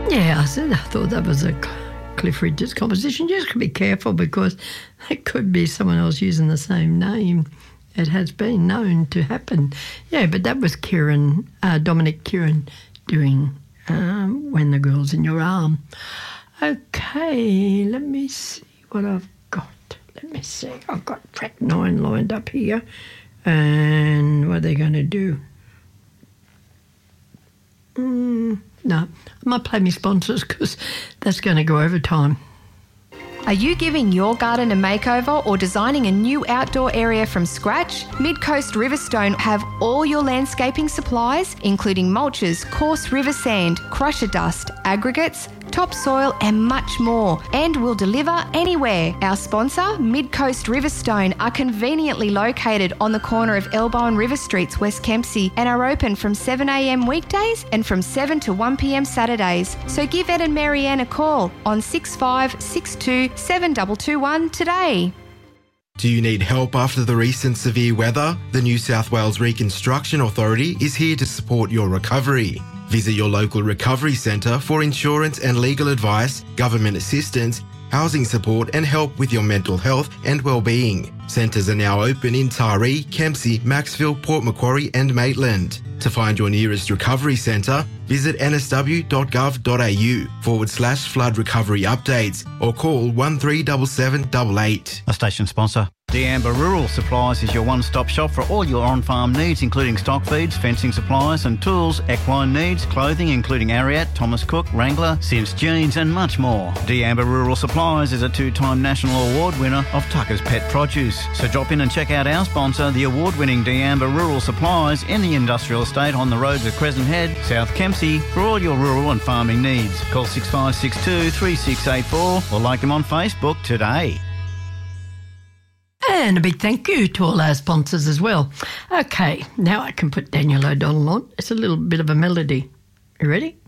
Yeah, I thought that was a Cliff Richards composition. You just got to be careful because it could be someone else using the same name. It has been known to happen. Yeah, but that was Dominic Kieran doing When the Girl's in Your Arm. Okay, let me see what I've got. Let me see. I've got track 9 lined up here. And what are they going to do? No, I might play my sponsors because that's going to go over time. Are you giving your garden a makeover or designing a new outdoor area from scratch? Mid-Coast Riverstone have all your landscaping supplies, including mulches, coarse river sand, crusher dust, aggregates, topsoil and much more, and will deliver anywhere. Our sponsor, Mid-Coast Riverstone, are conveniently located on the corner of Elbow and River Streets, West Kempsey, and are open from 7 a.m. weekdays and from 7 to 1 p.m. Saturdays. So give Ed and Marianne a call on 6562 7221 today. Do you need help after the recent severe weather? The New South Wales Reconstruction Authority is here to support your recovery. Visit your local recovery centre for insurance and legal advice, government assistance, housing support and help with your mental health and well-being. Centres are now open in Taree, Kempsey, Maxville, Port Macquarie and Maitland. To find your nearest recovery centre, visit nsw.gov.au/flood recovery updates or call 137788. A station sponsor. D'Amber Rural Supplies is your one-stop shop for all your on-farm needs, including stock feeds, fencing supplies and tools, equine needs, clothing including Ariat, Thomas Cook, Wrangler, Sims Jeans and much more. D'Amber Rural Supplies is a 2-time national award winner of Tucker's Pet Produce. So drop in and check out our sponsor, the award-winning D'Amber Rural Supplies in the industrial estate on the roads of Crescent Head, South Kempsey, for all your rural and farming needs. Call 6562 3684 or like them on Facebook today. And a big thank you to all our sponsors as well. Okay, now I can put Daniel O'Donnell on. It's a little bit of a melody. You ready?